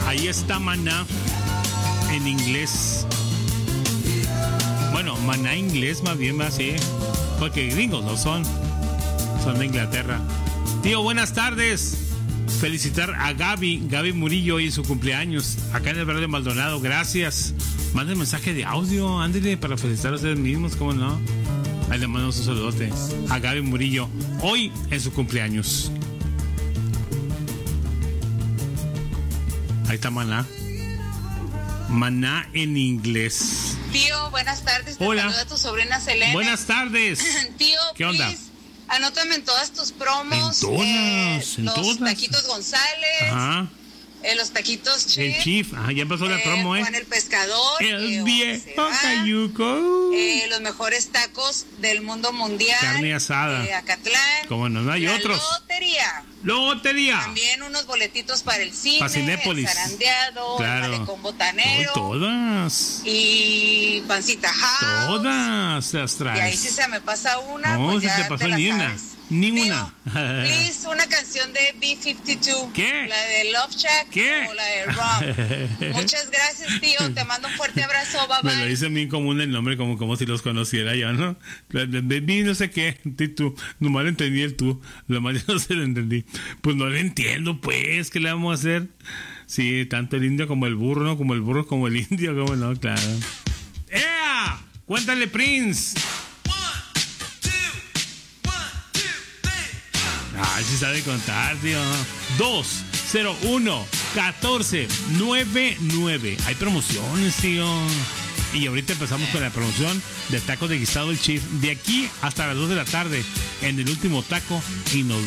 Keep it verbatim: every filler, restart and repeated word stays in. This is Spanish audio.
Ahí está Maná en inglés. Bueno, Maná inglés más bien, más sí. Porque gringos no son. Son de Inglaterra. Tío, buenas tardes. Felicitar a Gaby, Gaby Murillo hoy en su cumpleaños. Acá en el barrio de Maldonado. Gracias. Manden mensaje de audio. Ándale para felicitar a ustedes mismos, ¿cómo no? Ahí le mandamos un saludote a Gaby Murillo hoy en su cumpleaños. Ahí está Maná. Maná en inglés. Tío, buenas tardes. Te Hola. saluda tu sobrina Selene. Buenas tardes. Tío, ¿qué onda? please, anótame en todas tus promos. En todas, eh, en los todas. taquitos González. Ajá. Eh, los taquitos Chief. El Chief. Ajá, ya empezó la eh, promo, ¿eh? Juan el Pescador. El eh, viejo Once Cayuco. eh, los mejores tacos del mundo mundial. Carne asada. Eh, Acatlán. Como no, no hay la otros. Lotería. Lotería. También unos boletitos para el cine. Pa' Cinépolis. El zarandeado. Claro. El malecón botanero. Hoy todas. Y pancita house. Todas las Y traes. ahí si se me pasa una, No, pues se ya te pasó la ni una. sabes. Ni Tío, una. please, una canción de B cincuenta y dos. ¿Qué? La de Love Shack. ¿Qué? O la de Rom. Muchas gracias, tío. Te mando un fuerte abrazo. Bye Me lo bye. dice bien común el nombre, como, como si los conociera yo, ¿no? Baby, no sé qué, tú, nomás le entendí el tú, lo más yo no se lo entendí. Pues no le entiendo, pues, ¿qué le vamos a hacer? Sí, tanto el indio como el burro, ¿no? Como el burro como el indio, ¿cómo no? Claro. ¡Ea! Cuéntale, Prince. Ay, sí sabe contar, tío. dos cero uno catorce noventa y nueve. Hay promociones, tío. Y ahorita empezamos con la promoción de tacos de guisado el Chief. De aquí hasta las dos de la tarde en el último taco. Y nos